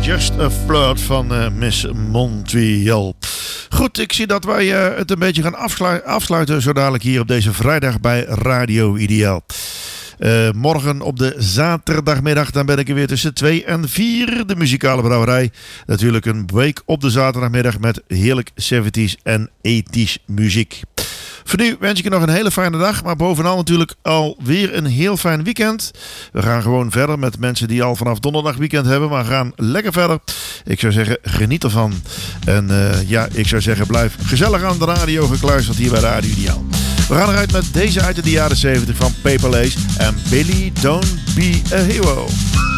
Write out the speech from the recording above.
Just a Flirt van Miss Montreal. Goed, ik zie dat wij het een beetje gaan afsluiten zo dadelijk hier op deze vrijdag bij Radio Ideaal. Morgen op de zaterdagmiddag, dan ben ik er weer tussen 2 en 4. De muzikale brouwerij. Natuurlijk een week op de zaterdagmiddag met heerlijk 70s en 80s muziek. Voor nu wens ik je nog een hele fijne dag. Maar bovenal natuurlijk alweer een heel fijn weekend. We gaan gewoon verder met mensen die al vanaf donderdag weekend hebben. Maar gaan lekker verder. Ik zou zeggen, geniet ervan. En ik zou zeggen, blijf gezellig aan de radio gekluisterd hier bij Radio Ideaal. We gaan eruit met deze uit de jaren 70 van Paper Lace en Billy Don't Be a Hero.